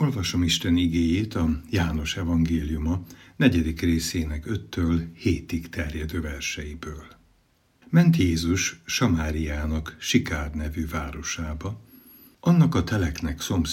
Olvasom Isten igéjét a János evangéliuma 4. részének 5-től 7-ig terjedő verseiből. Ment Jézus Samáriának Sikár nevű városába, annak a teleknek